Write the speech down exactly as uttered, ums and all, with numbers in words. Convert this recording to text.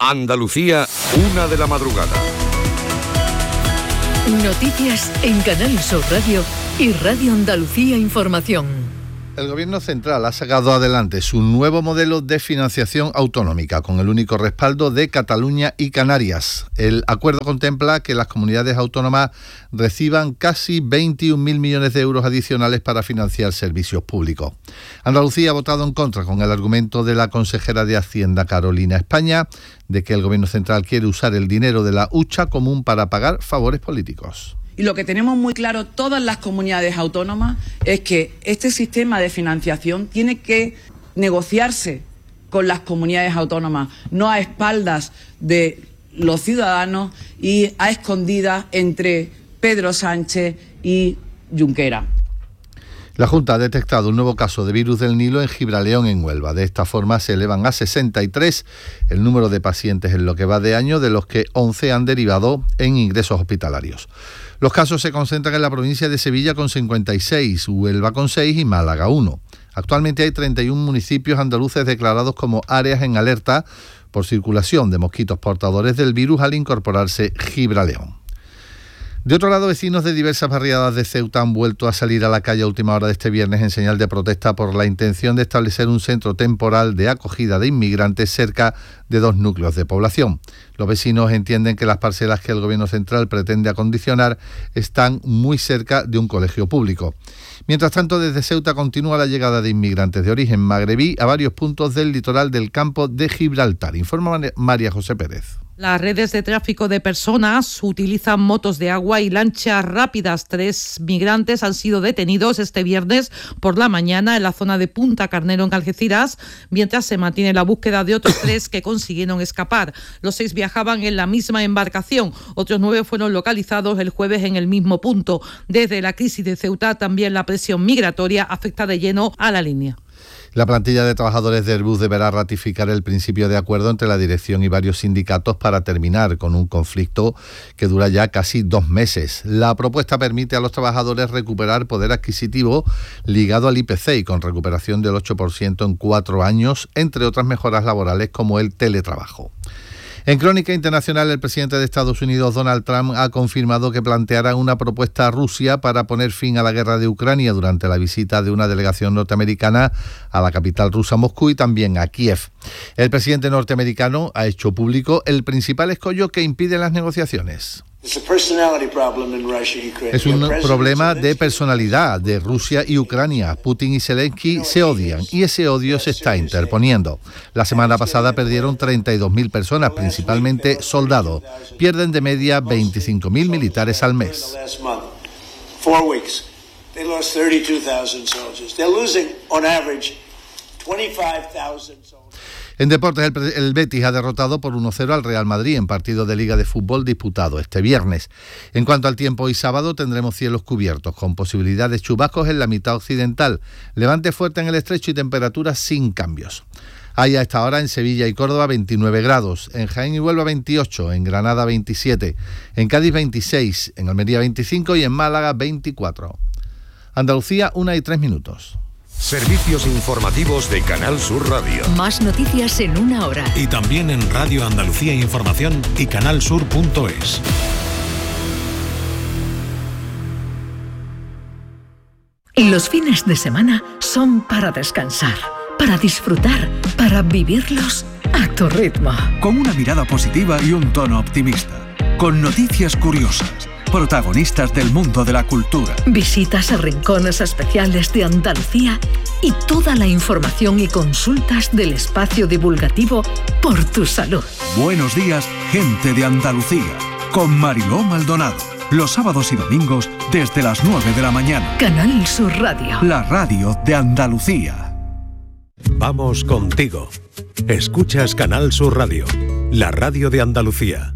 Andalucía, una de la madrugada. Noticias en Canal Sur Radio y Radio Andalucía Información. El Gobierno central ha sacado adelante su nuevo modelo de financiación autonómica con el único respaldo de Cataluña y Canarias. El acuerdo contempla que las comunidades autónomas reciban casi veintiún mil millones de euros adicionales para financiar servicios públicos. Andalucía ha votado en contra con el argumento de la consejera de Hacienda, Carolina España, de que el Gobierno central quiere usar el dinero de la hucha común para pagar favores políticos. Y lo que tenemos muy claro todas las comunidades autónomas es que este sistema de financiación tiene que negociarse con las comunidades autónomas, no a espaldas de los ciudadanos y a escondidas entre Pedro Sánchez y Junqueras. La Junta ha detectado un nuevo caso de virus del Nilo en Gibraleón, en Huelva. De esta forma se elevan a sesenta y tres el número de pacientes en lo que va de año, de los que once han derivado en ingresos hospitalarios. Los casos se concentran en la provincia de Sevilla con cincuenta y seis, Huelva con seis y Málaga uno. Actualmente hay treinta y un municipios andaluces declarados como áreas en alerta por circulación de mosquitos portadores del virus al incorporarse Gibraleón. De otro lado, vecinos de diversas barriadas de Ceuta han vuelto a salir a la calle a última hora de este viernes en señal de protesta por la intención de establecer un centro temporal de acogida de inmigrantes cerca de dos núcleos de población. Los vecinos entienden que las parcelas que el Gobierno central pretende acondicionar están muy cerca de un colegio público. Mientras tanto, desde Ceuta continúa la llegada de inmigrantes de origen magrebí a varios puntos del litoral del campo de Gibraltar, informa María José Pérez. Las redes de tráfico de personas utilizan motos de agua y lanchas rápidas. Tres migrantes han sido detenidos este viernes por la mañana en la zona de Punta Carnero, en Algeciras, mientras se mantiene la búsqueda de otros tres que consiguieron escapar. Los seis viajaban en la misma embarcación. Otros nueve fueron localizados el jueves en el mismo punto. Desde la crisis de Ceuta, también la presión migratoria afecta de lleno a la línea. La plantilla de trabajadores de Airbus deberá ratificar el principio de acuerdo entre la dirección y varios sindicatos para terminar con un conflicto que dura ya casi dos meses. La propuesta permite a los trabajadores recuperar poder adquisitivo ligado al I P C y con recuperación del ocho por ciento en cuatro años, entre otras mejoras laborales como el teletrabajo. En crónica internacional, el presidente de Estados Unidos, Donald Trump, ha confirmado que planteará una propuesta a Rusia para poner fin a la guerra de Ucrania durante la visita de una delegación norteamericana a la capital rusa, Moscú, y también a Kiev. El presidente norteamericano ha hecho público el principal escollo que impide las negociaciones. Es un problema de personalidad de Rusia y Ucrania. Putin y Zelensky se odian y ese odio se está interponiendo. La semana pasada perdieron treinta y dos mil personas, principalmente soldados. Pierden de media veinticinco mil militares al mes. En deportes, el, el Betis ha derrotado por uno cero al Real Madrid en partido de Liga de Fútbol disputado este viernes. En cuanto al tiempo, hoy sábado tendremos cielos cubiertos, con posibilidad de chubascos en la mitad occidental, levante fuerte en el estrecho y temperaturas sin cambios. Hay a esta hora en Sevilla y Córdoba veintinueve grados, en Jaén y Huelva veintiocho, en Granada veintisiete, en Cádiz veintiséis, en Almería veinticinco y en Málaga veinticuatro. Andalucía, una y tres minutos. Servicios informativos de Canal Sur Radio. Más noticias en una hora. Y también en Radio Andalucía Información y canalsur punto es. Los fines de semana son para descansar, para disfrutar, para vivirlos a tu ritmo. Con una mirada positiva y un tono optimista. Con noticias curiosas. Protagonistas del mundo de la cultura. Visitas a rincones especiales de Andalucía y toda la información y consultas del espacio divulgativo Por tu Salud. Buenos días, gente de Andalucía, con Mariló Maldonado. Los sábados y domingos desde las nueve de la mañana. Canal Sur Radio. La radio de Andalucía. Vamos contigo. Escuchas Canal Sur Radio, la radio de Andalucía.